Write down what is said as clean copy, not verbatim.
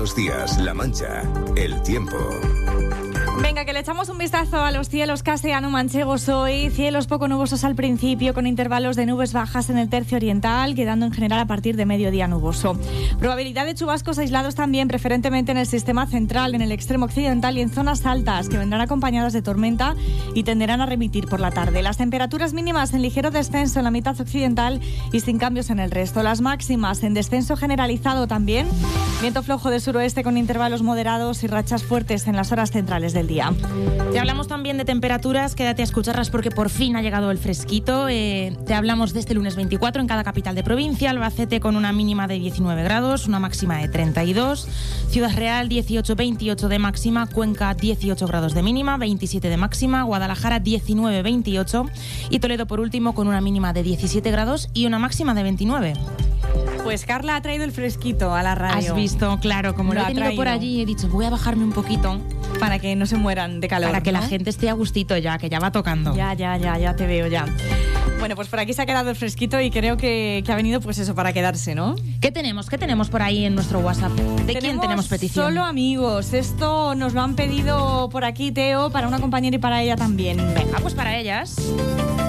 Buenos días, La Mancha. El tiempo. Venga, que le echamos un vistazo a los cielos castellano-manchegos hoy. Cielos poco nubosos al principio, con intervalos de nubes bajas en el tercio oriental, quedando en general a partir de mediodía nuboso. Probabilidad de chubascos aislados también, preferentemente en el sistema central, en el extremo occidental y en zonas altas, que vendrán acompañadas de tormenta y tenderán a remitir por la tarde. Las temperaturas mínimas en ligero descenso en la mitad occidental y sin cambios en el resto. Las máximas en descenso generalizado también. Viento flojo de suroeste con intervalos moderados y rachas fuertes en las horas centrales del día. Te hablamos también de temperaturas, quédate a escucharlas porque por fin ha llegado el fresquito. Te hablamos de este lunes 24 en cada capital de provincia. Albacete con una mínima de 19 grados, una máxima de 32. Ciudad Real 18-28 de máxima, Cuenca 18 grados de mínima, 27 de máxima, Guadalajara 19-28 y Toledo por último con una mínima de 17 grados y una máxima de 29. Pues Carla ha traído el fresquito a la radio. Has visto, claro, como lo he tenido por allí, he dicho, voy a bajarme un poquito. Para que no se mueran de calor. Para que ¿no? la gente esté a gustito ya, que ya va tocando. Ya te veo ya. Bueno, pues por aquí se ha quedado el fresquito y creo que ha venido pues eso, para quedarse, ¿no? ¿Qué tenemos por ahí en nuestro WhatsApp? ¿De quién tenemos petición? Solo amigos. Esto nos lo han pedido por aquí, Teo, para una compañera y para ella también. Venga, pues para ellas.